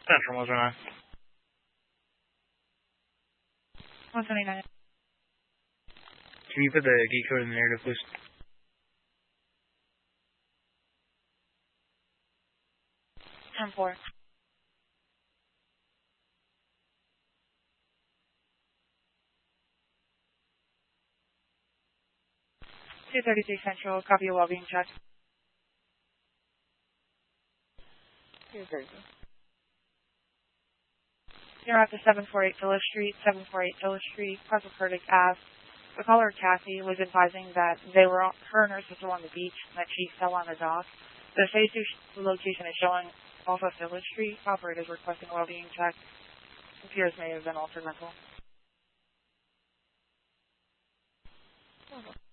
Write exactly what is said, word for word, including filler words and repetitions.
Central one oh nine. one seventy-nine. Can you put the gate code in the narrative, please? ten four. two thirty-three Central, copy a well-being check. two thirty-three. You're at the seven forty-eight Phyllis Street, seven forty-eight Phyllis Street, Presselkurtic Ave. The caller, Kathy, was advising that they were, her and her sister were on the beach and that she fell on the dock. The phase two location is showing off of Phyllis Street. Operators requesting a well-being check. Appears may have been altered mental.